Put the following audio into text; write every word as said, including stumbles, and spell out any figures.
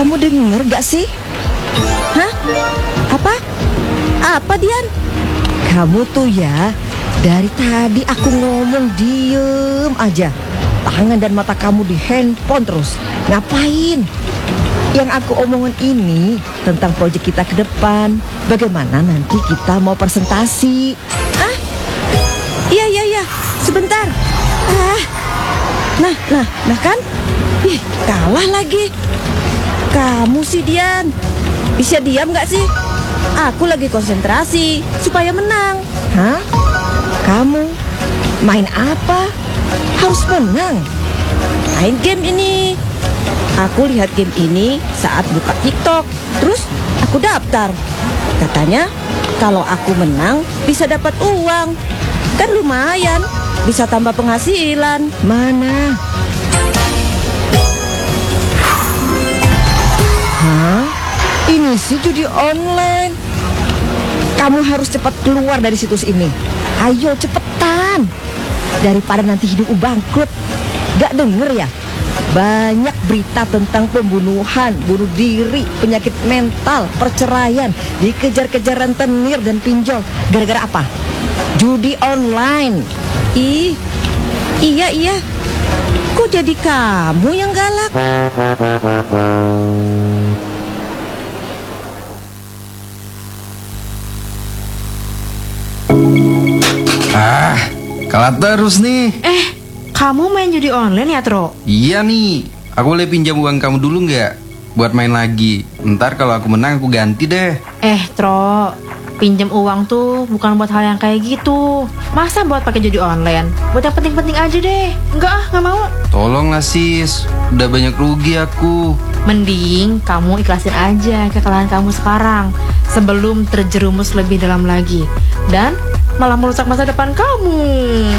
Kamu denger gak sih? Hah? Apa? Apa, Dian? Kamu tuh ya, dari tadi aku ngomong diem aja. Tangan dan mata kamu di handphone terus. Ngapain? Yang aku omongin ini tentang proyek kita ke depan. Bagaimana nanti kita mau presentasi. Ah, iya, iya, iya, sebentar. Ah, nah, nah, nah kan? Ih, kalah lagi. Kamu sih, Dian, bisa diam gak sih? Aku lagi konsentrasi supaya menang. Hah? Kamu main apa? Harus menang. Main game ini. Aku lihat game ini saat buka TikTok. Terus aku daftar. Katanya kalau aku menang bisa dapat uang. Kan lumayan, bisa tambah penghasilan. Mana? Hah? Ini sih judi online. Kamu harus cepat keluar dari situs ini. Ayo cepetan. Daripada nanti hidupmu bangkrut. Gak denger ya? Banyak berita tentang pembunuhan, bunuh diri, penyakit mental, perceraian, dikejar-kejar rentenir dan pinjol. Gara-gara apa? Judi online. Ih, iya iya. Kok jadi kamu yang galak? Ah, kalah terus nih. Eh, kamu main judi online ya, Tro? Iya nih, aku boleh pinjam uang kamu dulu nggak? Buat main lagi. Ntar kalau aku menang aku ganti deh. Eh, Tro, pinjam uang tuh bukan buat hal yang kayak gitu. Masa buat pakai judi online? Buat yang penting-penting aja deh. Enggak ah, nggak mau. Tolonglah sis, udah banyak rugi aku. Mending kamu ikhlasin aja kekalahan kamu sekarang sebelum terjerumus lebih dalam lagi dan malah merusak masa depan kamu.